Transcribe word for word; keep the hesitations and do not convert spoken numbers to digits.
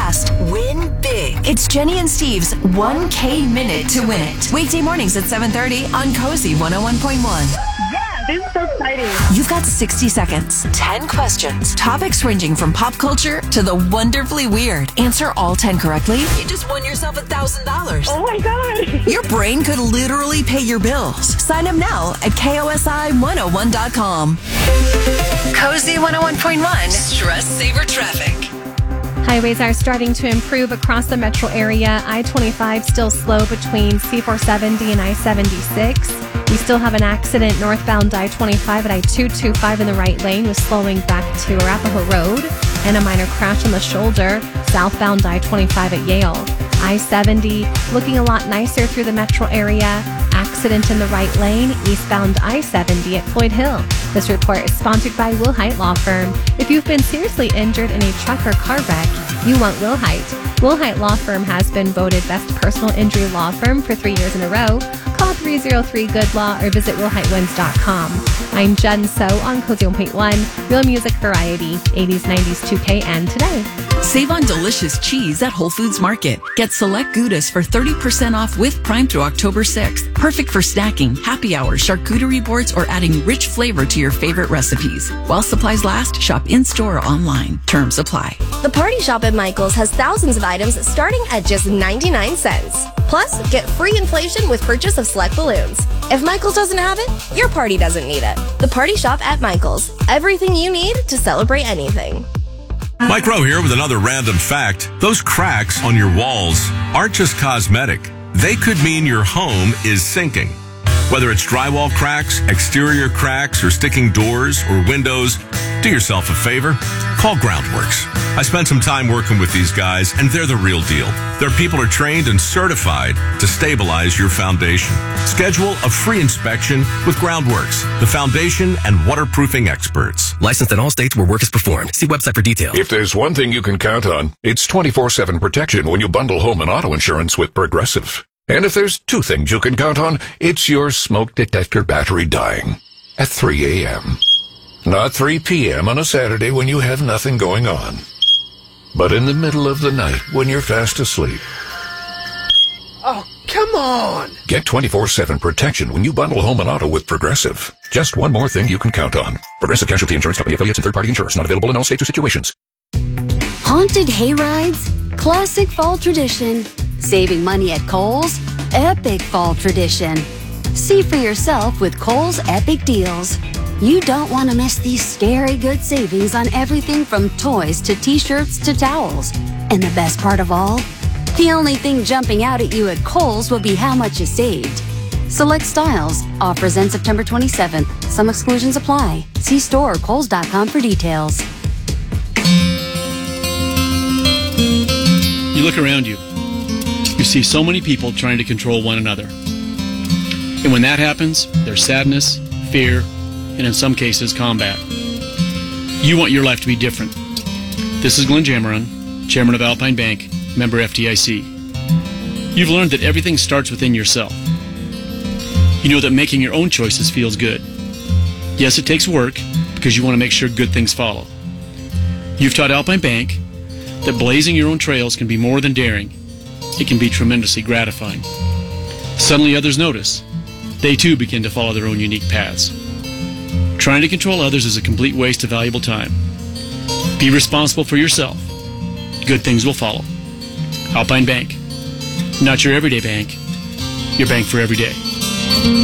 fast, win big. It's Jenny and Steve's one K Minute to Win It. Weekday mornings at seven thirty on Cozy one oh one point one. Yeah, this is so exciting. You've got sixty seconds, ten questions, topics ranging from pop culture to the wonderfully weird. Answer all ten correctly, you just won yourself one thousand dollars. Oh my God. Your brain could literally pay your bills. Sign up now at K O S I one oh one dot com. Cozy one oh one point one. Stress Saver Traffic. Highways are starting to improve across the metro area. I twenty-five still slow between C four seventy and I seventy-six. We still have an accident northbound I twenty-five at I two twenty-five in the right lane with slowing back to Arapahoe Road, and a minor crash on the shoulder southbound I twenty-five at Yale. I seventy looking a lot nicer through the metro area. Accident in the right lane eastbound I seventy at Floyd Hill. This report is sponsored by Wilhite Law Firm. If you've been seriously injured in a truck or car wreck, you want Wilhite. Wilhite Law Firm has been voted Best Personal Injury Law Firm for three years in a row. Call three oh three good law or visit wilhite wins dot com. I'm Jen So on Cozy one point one, real music variety, eighties, nineties, two K, and today. Save on delicious cheese at Whole Foods Market. Get select Goudas for thirty percent off with Prime through October sixth. Perfect for snacking, happy hour, charcuterie boards, or adding rich flavor to your favorite recipes. While supplies last, shop in-store or online. Terms apply. The Party Shop at Michael's has thousands of items starting at just ninety-nine cents. Plus, get free inflation with purchase of select balloons. If Michael's doesn't have it, your party doesn't need it. The Party Shop at Michael's. Everything you need to celebrate anything. Mike Rowe here with another random fact. Those cracks on your walls aren't just cosmetic. They could mean your home is sinking. Whether it's drywall cracks, exterior cracks, or sticking doors or windows, do yourself a favor. Call Groundworks. I spent some time working with these guys, and they're the real deal. Their people are trained and certified to stabilize your foundation. Schedule a free inspection with Groundworks, the foundation and waterproofing experts. Licensed in all states where work is performed. See website for details. If there's one thing you can count on, it's twenty-four seven protection when you bundle home and auto insurance with Progressive. And if there's two things you can count on, it's your smoke detector battery dying at three a.m. Not three p.m. on a Saturday when you have nothing going on, but in the middle of the night when you're fast asleep. Oh, come on! Get twenty-four seven protection when you bundle home and auto with Progressive. Just one more thing you can count on. Progressive Casualty Insurance Company affiliates and third-party insurers. Not available in all states or situations. Haunted hayrides, classic fall tradition. Saving money at Kohl's, epic fall tradition. See for yourself with Kohl's Epic Deals. You don't want to miss these scary good savings on everything from toys to t-shirts to towels. And the best part of all? The only thing jumping out at you at Kohl's will be how much you saved. Select styles. Offers end September twenty-seventh. Some exclusions apply. See store or kohls dot com for details. You look around you. You see so many people trying to control one another. And when that happens, there's sadness, fear, and in some cases, combat. You want your life to be different. This is Glenn Jameron, Chairman of Alpine Bank, member F D I C. You've learned that everything starts within yourself. You know that making your own choices feels good. Yes, it takes work because you want to make sure good things follow. You've taught Alpine Bank that blazing your own trails can be more than daring. It can be tremendously gratifying. Suddenly others notice. They too begin to follow their own unique paths. Trying to control others is a complete waste of valuable time. Be responsible for yourself. Good things will follow. Alpine Bank. Not your everyday bank. Your bank for every day.